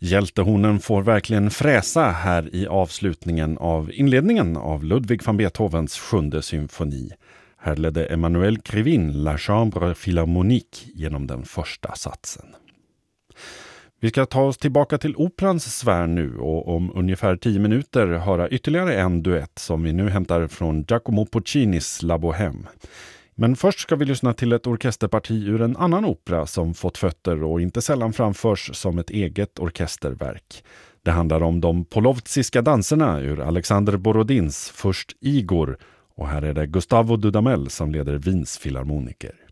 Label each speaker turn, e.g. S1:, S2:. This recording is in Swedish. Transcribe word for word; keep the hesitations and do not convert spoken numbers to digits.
S1: Hjältehonen får verkligen fräsa här i avslutningen av inledningen av Ludwig van Beethovens sjunde symfoni. Här ledde Emmanuel Krivin La Chambre Philharmonique genom den första satsen. Vi ska ta oss tillbaka till operans sfär nu och om ungefär tio minuter höra ytterligare en duett som vi nu hämtar från Giacomo Puccinis La Bohème. Men först ska vi lyssna till ett orkesterparti ur en annan opera som fått fötter och inte sällan framförs som ett eget orkesterverk. Det handlar om de polovtsiska danserna ur Alexander Borodins Först Igor, och här är det Gustavo Dudamel som leder Wiens filharmoniker.